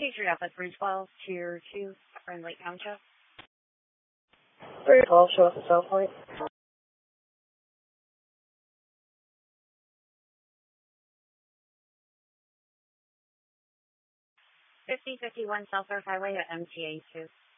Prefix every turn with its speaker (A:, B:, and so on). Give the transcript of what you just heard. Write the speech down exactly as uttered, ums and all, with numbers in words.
A: Patriot Alpha three twelve, Tier two, Friend Lake Township.
B: three twelve, show us the South Point.
A: fifty fifty-one South Earth Highway at M T A two.